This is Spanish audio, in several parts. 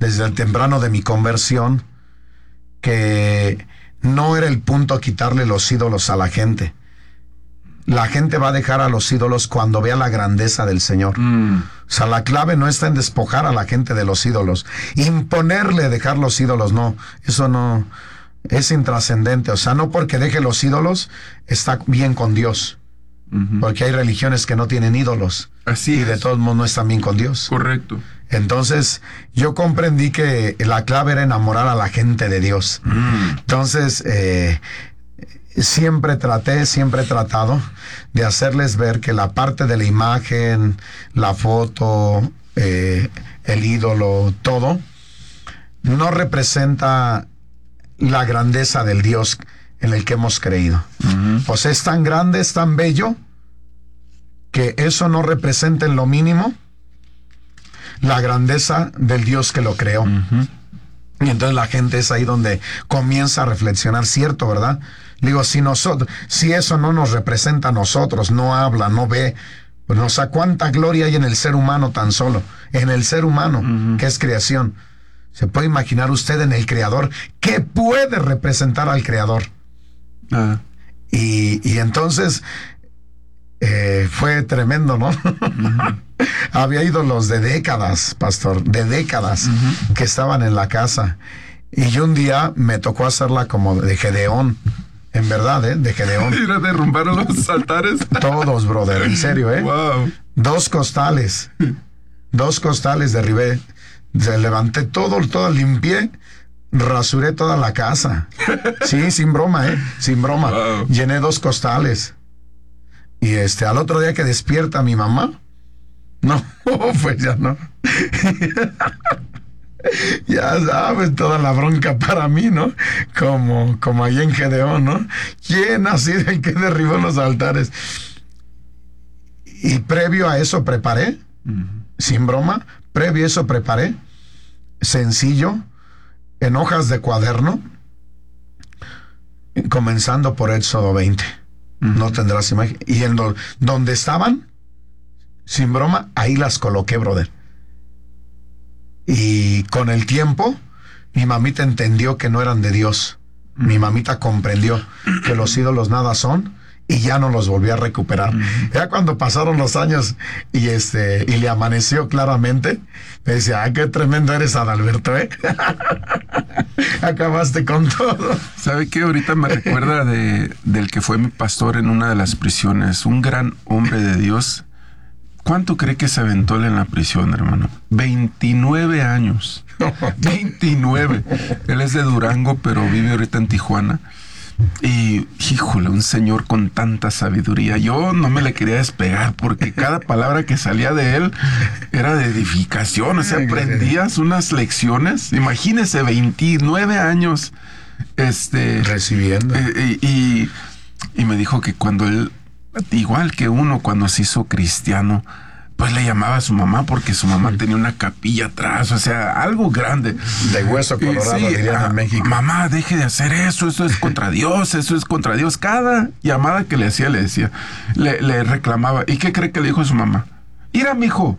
desde el temprano de mi conversión, que no era el punto quitarle los ídolos a la gente. La gente va a dejar a los ídolos cuando vea la grandeza del Señor. O sea, la clave no está en despojar a la gente de los ídolos. Imponerle dejar los ídolos, no. Eso no es intrascendente. O sea, no porque deje los ídolos está bien con Dios. Porque hay religiones que no tienen ídolos. Así y es. de todos modos no están bien con Dios. Correcto. Entonces, yo comprendí que la clave era enamorar a la gente de Dios. Entonces, siempre he tratado de hacerles ver que la parte de la imagen, la foto, el ídolo, todo, no representa la grandeza del Dios en el que hemos creído. O sea, es tan grande, es tan bello, que eso no representa en lo mínimo la grandeza del Dios que lo creó. Y entonces la gente es ahí donde comienza a reflexionar, cierto, ¿verdad? Digo, si eso no nos representa a nosotros, no habla, no ve, pues, o sea, cuánta gloria hay en el ser humano tan solo, en el ser humano, que es creación. ¿Se puede imaginar usted en el Creador qué puede representar al Creador? Y entonces fue tremendo, ¿no? Había ídolos de décadas, pastor, de décadas, que estaban en la casa. Y yo un día me tocó hacerla como de Gedeón. En verdad, de Gedeón. ¿Y derrumbaron los altares? Todos, brother, en serio, Wow. 2 costales derribé. Levanté todo, limpié, rasuré toda la casa. Sí, sin broma, sin broma. Wow. Llené 2 costales. Y al otro día que despierta mi mamá, no, pues ya no. Ya sabes, toda la bronca para mí, ¿no? Como ahí en Gedeón, ¿no? ¿Quién ha sido el que derribó los altares? Y previo a eso preparé, sin broma, previo a eso preparé, sencillo, en hojas de cuaderno, comenzando por Éxodo 20. No tendrás imagen. Y en donde estaban, sin broma, ahí las coloqué, brother. Y con el tiempo, mi mamita entendió que no eran de Dios. Mi mamita comprendió que los ídolos nada son y ya no los volvió a recuperar. Ya cuando pasaron los años y le amaneció claramente, me decía, ¡ay, qué tremendo eres, Adalberto, eh! Acabaste con todo. ¿Sabe qué? Ahorita me recuerda del que fue mi pastor en una de las prisiones, un gran hombre de Dios. ¿Cuánto cree que se aventó él en la prisión, hermano? 29 años. 29. Él es de Durango, pero vive ahorita en Tijuana. Y, híjole, un señor con tanta sabiduría. Yo no me le quería despegar porque cada palabra que salía de él era de edificación. O sea, aprendías unas lecciones. Imagínese, 29 años recibiendo. Y me dijo que cuando él, igual que uno, cuando se hizo cristiano, pues le llamaba a su mamá porque su mamá tenía una capilla atrás, o sea, algo grande. De hueso colorado, sí, dirían en México. Mamá, deje de hacer eso es contra Dios, eso es contra Dios. Cada llamada que le hacía, le reclamaba. ¿Y qué cree que le dijo su mamá? Mira, mijo,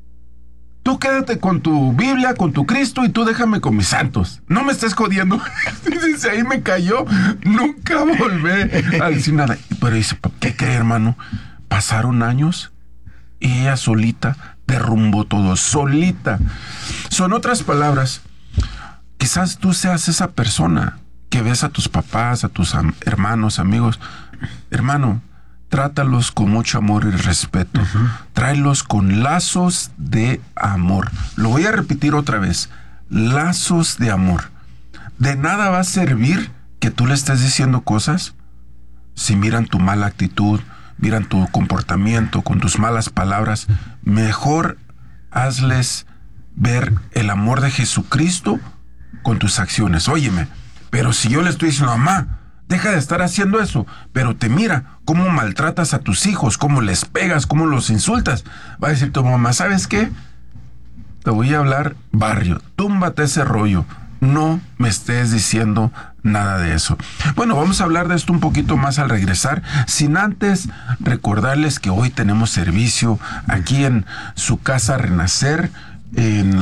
tú quédate con tu Biblia, con tu Cristo, y tú déjame con mis santos. No me estés jodiendo. Dice, ahí me cayó. Nunca volví a decir nada. Pero dice, ¿qué cree, hermano? Pasaron años y ella solita derrumbó todo. Solita. Son otras palabras. Quizás tú seas esa persona que ves a tus papás, a tus hermanos, amigos. Hermano, trátalos con mucho amor y respeto. Tráelos con lazos de amor. Lo voy a repetir otra vez. Lazos de amor. De nada va a servir que tú le estés diciendo cosas si miran tu mala actitud, miran tu comportamiento con tus malas palabras. Mejor hazles ver el amor de Jesucristo con tus acciones. Óyeme, pero si yo le estoy diciendo, mamá, deja de estar haciendo eso, pero te mira cómo maltratas a tus hijos, cómo les pegas, cómo los insultas, va a decir tu mamá, ¿sabes qué? Te voy a hablar barrio, túmbate ese rollo, no me estés diciendo nada de eso. Bueno, vamos a hablar de esto un poquito más al regresar, sin antes recordarles que hoy tenemos servicio aquí en su casa Renacer, en